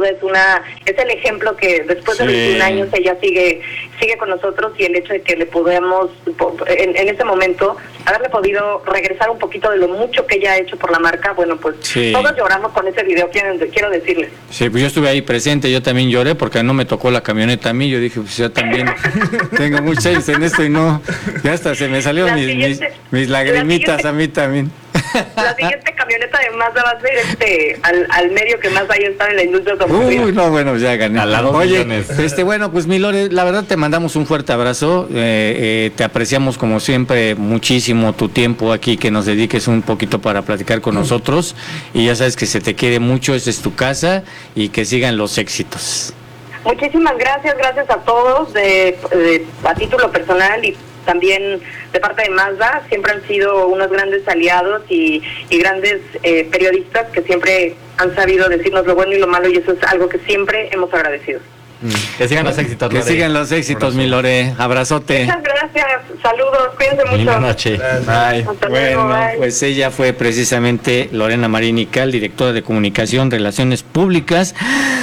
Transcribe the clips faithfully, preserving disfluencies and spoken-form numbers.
duda es una es el ejemplo que después de sí. veintiún años ella sigue sigue con nosotros, y el hecho de que le podamos en, en ese momento haberle podido regresar un poquito de lo mucho que ella ha hecho por la marca, bueno, pues sí. todos lloramos con ese video, quiero, quiero decirles. Sí, pues yo estuve ahí presente, yo también lloré porque no me tocó la camioneta a mí, yo dije, pues yo también tengo muchos años en esto y no, ya hasta se me salieron mis, mis, mis lagrimitas siguiente, a mí también. La siguiente camioneta de Mazda va a ser este, al, al medio que más haya estado en la industria automotriz. Uy, no, bueno, ya gané. A la Oye, millones. este, bueno, pues mi Lore, la verdad te mandamos un fuerte abrazo, eh, eh, te apreciamos como siempre muchísimo tu tiempo aquí, que nos dediques un poquito para platicar con nosotros, y ya sabes que se te quiere mucho, esta es tu casa, y que sigan los éxitos. Muchísimas gracias, gracias a todos, de, de a título personal y también de parte de Mazda, siempre han sido unos grandes aliados y, y grandes eh, periodistas que siempre han sabido decirnos lo bueno y lo malo, y eso es algo que siempre hemos agradecido. Que sigan los éxitos, Lore. Que sigan los éxitos, mi Lore. Abrazote. Muchas gracias, saludos, cuídense mucho. Buenas noches. Bye. Hasta bueno, luego, bye. Pues ella fue precisamente Lorena Marín Ical, directora de Comunicación, Relaciones Públicas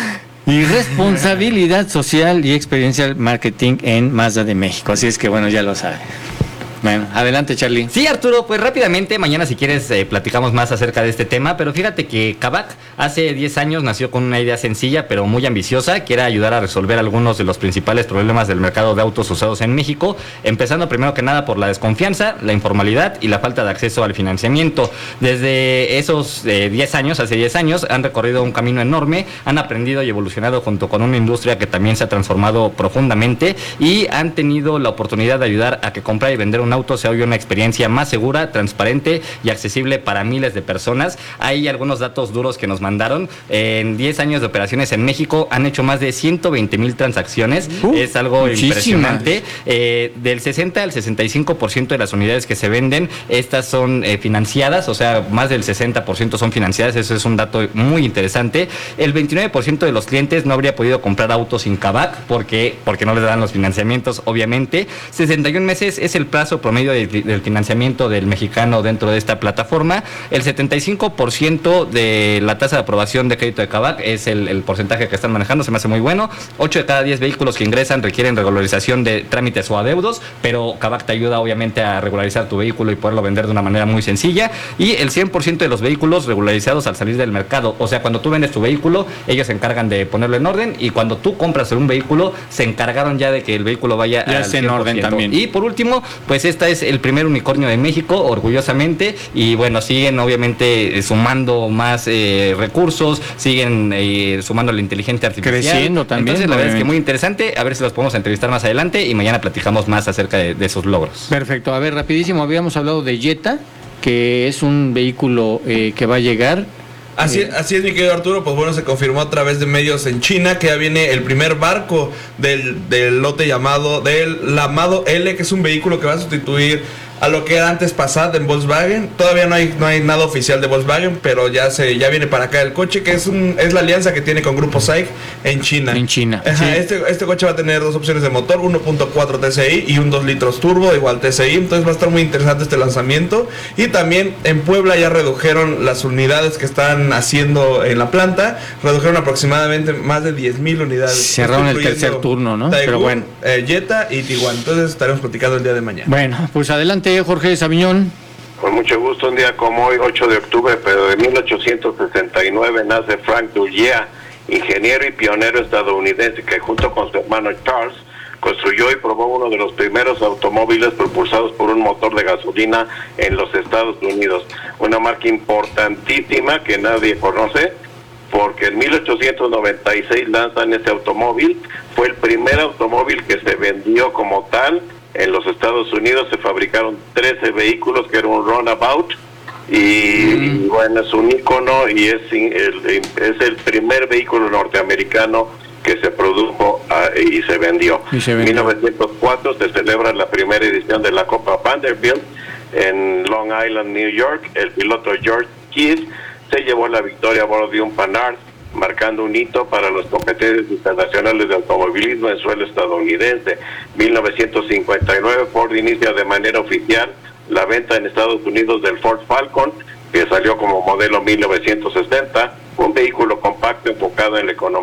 y Responsabilidad Social y Experiencial Marketing en Mazda de México. Así es que bueno, ya lo saben. Bueno, adelante, Charlie. Sí, Arturo, pues rápidamente, mañana si quieres eh, platicamos más acerca de este tema, pero fíjate que Kavak hace diez años nació con una idea sencilla pero muy ambiciosa, que era ayudar a resolver algunos de los principales problemas del mercado de autos usados en México, empezando primero que nada por la desconfianza, la informalidad y la falta de acceso al financiamiento. Desde esos eh, diez años, hace diez años, han recorrido un camino enorme, han aprendido y evolucionado junto con una industria que también se ha transformado profundamente, y han tenido la oportunidad de ayudar a que comprar y vender un auto sea hoy una experiencia más segura, transparente y accesible para miles de personas. Hay algunos datos duros que nos mandaron. En diez años de operaciones en México han hecho más de ciento veinte mil transacciones. Uh, es algo muchísimas. impresionante. Eh, del sesenta al sesenta y cinco por ciento de las unidades que se venden, estas son eh, financiadas, o sea, más del sesenta por ciento son financiadas. Eso es un dato muy interesante. El veintinueve por ciento de los clientes no habría podido comprar autos sin Kavak porque, porque no les dan los financiamientos, obviamente. sesenta y un meses es el plazo promedio de, del financiamiento del mexicano dentro de esta plataforma. El setenta y cinco por ciento de la tasa de aprobación de crédito de Kavak es el, el porcentaje que están manejando, se me hace muy bueno. ocho de cada diez vehículos que ingresan requieren regularización de trámites o adeudos, pero Kavak te ayuda obviamente a regularizar tu vehículo y poderlo vender de una manera muy sencilla. Y el cien por ciento de los vehículos regularizados al salir del mercado, o sea, cuando tú vendes tu vehículo, ellos se encargan de ponerlo en orden, y cuando tú compras un vehículo, se encargaron ya de que el vehículo vaya ya al cien por ciento. En orden también. Y por último, pues esta es el primer unicornio de México, orgullosamente, y bueno, siguen obviamente sumando más eh, recursos, siguen eh, sumando la inteligencia artificial. Creciendo también. Entonces, la verdad es que muy interesante, a ver si los podemos entrevistar más adelante y mañana platicamos más acerca de, de sus logros. Perfecto, a ver, rapidísimo, habíamos hablado de Jetta, que es un vehículo eh, que va a llegar. Así, eh. así es, mi querido Arturo, pues bueno, se confirmó a través de medios en China que ya viene el primer barco del, del lote llamado, del Lamado L, que es un vehículo que va a sustituir a lo que era antes Passat en Volkswagen. Todavía no hay no hay nada oficial de Volkswagen, pero ya se ya viene para acá el coche, que es un es la alianza que tiene con Grupo SAIC en China. En China. Ajá, sí. Este este coche va a tener dos opciones de motor, uno punto cuatro T S I y un dos litros turbo, igual T S I, entonces va a estar muy interesante este lanzamiento. Y también en Puebla ya redujeron las unidades que están haciendo en la planta, redujeron aproximadamente más de diez mil unidades. Cerraron el tercer turno, ¿no? Daewoo, pero bueno. Eh, Jetta y Tiguan, entonces estaremos platicando el día de mañana. Bueno, pues adelante, Jorge Sabiñón. Con mucho gusto, un día como hoy, ocho de octubre, pero de mil ochocientos sesenta y nueve, nace Frank Dugea, ingeniero y pionero estadounidense que junto con su hermano Charles construyó y probó uno de los primeros automóviles propulsados por un motor de gasolina en los Estados Unidos. Una marca importantísima que nadie conoce, porque en mil ochocientos noventa y seis lanzan ese automóvil. Fue el primer automóvil que se vendió como tal. En los Estados Unidos se fabricaron trece vehículos, que era un runabout, y, mm. y bueno, es un ícono y es el, es el primer vehículo norteamericano que se produjo uh, y se vendió. En mil novecientos cuatro se celebra la primera edición de la Copa Vanderbilt en Long Island, New York. El piloto George Kidd se llevó la victoria a bordo de un Panhard, marcando un hito para las competencias internacionales de automovilismo en suelo estadounidense. mil novecientos cincuenta y nueve, Ford inicia de manera oficial la venta en Estados Unidos del Ford Falcon, que salió como modelo mil novecientos sesenta, un vehículo compacto enfocado en la economía